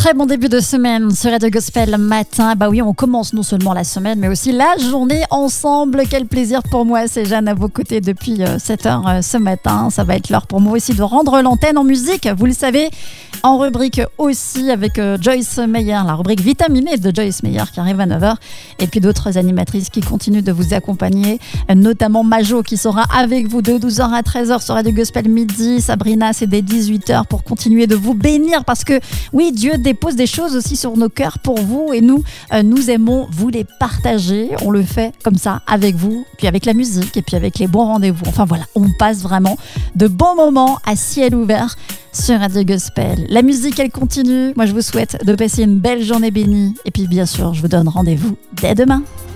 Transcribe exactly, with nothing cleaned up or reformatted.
Très bon début de semaine sur Radio Gospel matin. Bah oui, on commence non seulement la semaine, mais aussi la journée ensemble. Quel plaisir pour moi, c'est Jeanne à vos côtés depuis sept heures ce matin. Ça va être l'heure pour moi aussi de rendre l'antenne en musique. Vous le savez, en rubrique aussi avec Joyce Meyer, la rubrique vitaminée de Joyce Meyer qui arrive à neuf heures. Et puis d'autres animatrices qui continuent de vous accompagner, notamment Majo qui sera avec vous de douze heures à treize heures sur Radio Gospel midi. Sabrina, c'est dès dix-huit heures pour continuer de vous bénir parce que oui, Dieu dépose des choses aussi sur nos cœurs pour vous et nous, euh, nous aimons vous les partager. On le fait comme ça avec vous, puis avec la musique et puis avec les bons rendez-vous. Enfin voilà, on passe vraiment de bons moments à ciel ouvert sur Radio Gospel. La musique, elle continue. Moi, je vous souhaite de passer une belle journée bénie. Et puis, bien sûr, je vous donne rendez-vous dès demain.